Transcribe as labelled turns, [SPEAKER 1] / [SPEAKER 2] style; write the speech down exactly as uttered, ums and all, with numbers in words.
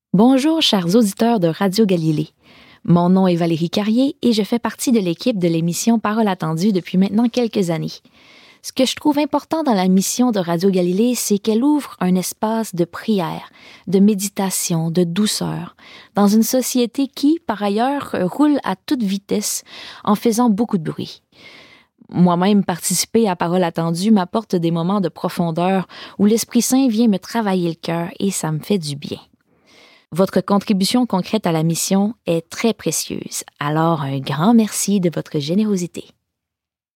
[SPEAKER 1] Bonjour, chers auditeurs de Radio Galilée. Mon nom est Valérie Carrier et je fais partie de l'équipe de l'émission Parole attendue depuis maintenant quelques années. Ce que je trouve important dans la mission de Radio Galilée, c'est qu'elle ouvre un espace de prière, de méditation, de douceur, dans une société qui, par ailleurs, roule à toute vitesse en faisant beaucoup de bruit. Moi-même, participer à Parole attendue m'apporte des moments de profondeur où l'Esprit Saint vient me travailler le cœur et ça me fait du bien. Votre contribution concrète à la mission est très précieuse, alors un grand merci de votre générosité.